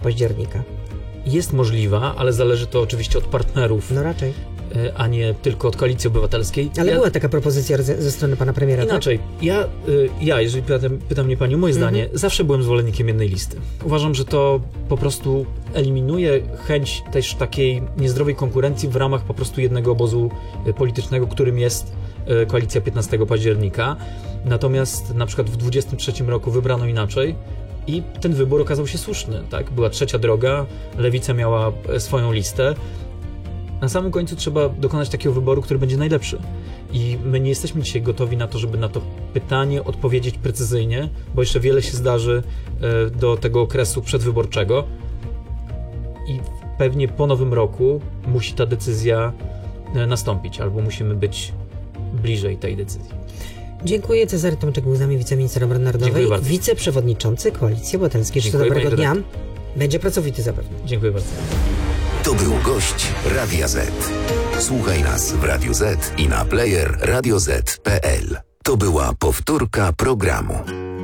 października? Jest możliwa, ale zależy to oczywiście od partnerów, No raczej. a nie tylko od Koalicji Obywatelskiej. Ale była taka propozycja ze strony pana premiera, Inaczej, ja jeżeli pyta mnie pani o moje zdanie, zawsze byłem zwolennikiem jednej listy. Uważam, że to po prostu eliminuje chęć też takiej niezdrowej konkurencji w ramach po prostu jednego obozu politycznego, którym jest Koalicja 15 października. Natomiast na przykład w 23 roku wybrano inaczej i ten wybór okazał się słuszny. Tak? Była trzecia droga, Lewica miała swoją listę. Na samym końcu trzeba dokonać takiego wyboru, który będzie najlepszy. I my nie jesteśmy dzisiaj gotowi na to, żeby na to pytanie odpowiedzieć precyzyjnie, bo jeszcze wiele się zdarzy do tego okresu przedwyborczego i pewnie po nowym roku musi ta decyzja nastąpić, albo musimy być bliżej tej decyzji. Dziękuję. Cezary Tomczyk był z nami, wiceminister obrony narodowej, wiceprzewodniczący Koalicji Obywatelskiej. Życzę dobrego dnia. Będzie pracowity zapewne. Dziękuję bardzo. To był gość Radia Z. Słuchaj nas w Radiu Z i na player radioz.pl. To była powtórka programu.